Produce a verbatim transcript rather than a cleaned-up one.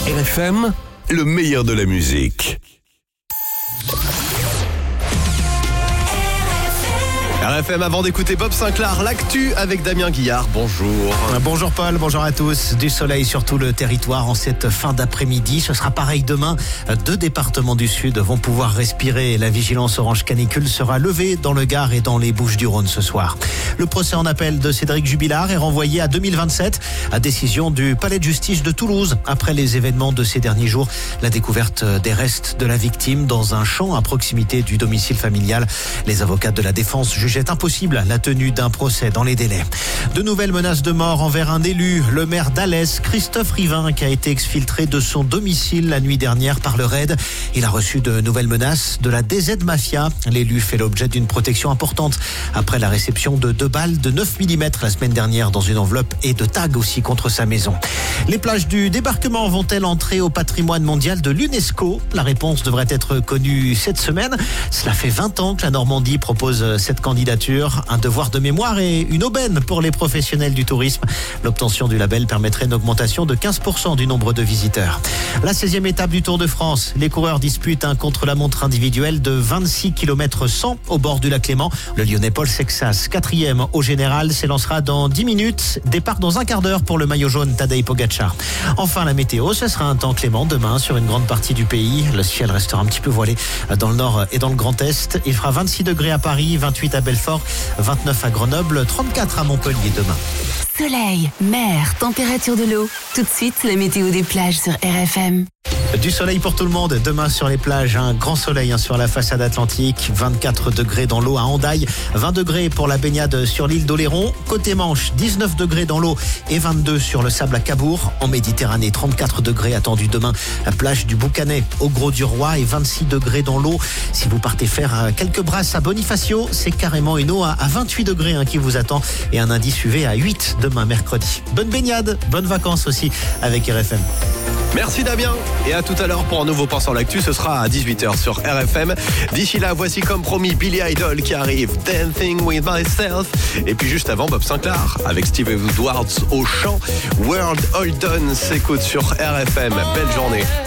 R F M, le meilleur de la musique. R F M, avant d'écouter Bob Sinclair, l'actu avec Damien Guillard. Bonjour. Bonjour Paul, bonjour à tous. Du soleil sur tout le territoire en cette fin d'après-midi. Ce sera pareil demain. Deux départements du sud vont pouvoir respirer. La vigilance orange canicule sera levée dans le Gard et dans les Bouches-du-Rhône ce soir. Le procès en appel de Cédric Jubilard est renvoyé à deux mille vingt-sept, à décision du palais de justice de Toulouse. Après les événements de ces derniers jours, la découverte des restes de la victime dans un champ à proximité du domicile familial. Les avocats de la défense jugeaient impossible la tenue d'un procès dans les délais. De nouvelles menaces de mort envers un élu, le maire d'Alès, Christophe Rivin, qui a été exfiltré de son domicile la nuit dernière par le raid. Il a reçu de nouvelles menaces de la D Z Mafia. L'élu fait l'objet d'une protection importante après la réception de deux balles de neuf millimètres la semaine dernière dans une enveloppe et de tags aussi contre sa maison. Les plages du débarquement vont-elles entrer au patrimoine mondial de l'UNESCO? La réponse devrait être connue cette semaine. Cela fait vingt ans que la Normandie propose cette candidature. Un devoir de mémoire et une aubaine pour les professionnels du tourisme. L'obtention du label permettrait une augmentation de quinze pour cent du nombre de visiteurs. La seizième étape du Tour de France. Les coureurs disputent un contre-la-montre individuel de vingt-six kilomètres cent au bord du lac Léman. Le Lyonnais Paul Sexas, quatrième au général, s'élancera dans dix minutes. Départ dans un quart d'heure pour le maillot jaune Tadej Pogacar. Enfin, la météo, ce sera un temps clément demain sur une grande partie du pays. Le ciel restera un petit peu voilé dans le nord et dans le Grand Est. Il fera vingt-six degrés à Paris, vingt-huit à Belfort, vingt-neuf à Grenoble, trente-quatre à Montpellier demain. Soleil, mer, température de l'eau. Tout de suite, la météo des plages sur R F M. Du soleil pour tout le monde. Demain sur les plages, un grand soleil hein, sur la façade atlantique. vingt-quatre degrés dans l'eau à Hendaye. vingt degrés pour la baignade sur l'île d'Oléron. Côté Manche, dix-neuf degrés dans l'eau et vingt-deux sur le sable à Cabourg. En Méditerranée, trente-quatre degrés attendus demain. La plage du Boucanet au Gros-du-Roi et vingt-six degrés dans l'eau. Si vous partez faire quelques brasses à Bonifacio, c'est carrément une eau à vingt-huit degrés hein, qui vous attend. Et un indice U V à huit demain mercredi. Bonne baignade, bonnes vacances aussi avec R F M. Merci Damien. Et à tout à l'heure pour un nouveau point sur l'actu. Ce sera à dix-huit heures sur R F M. D'ici là, voici comme promis Billy Idol qui arrive. Dancing with myself. Et puis juste avant, Bob Sinclair avec Steve Edwards au chant. World All Done s'écoute sur R F M. Belle journée.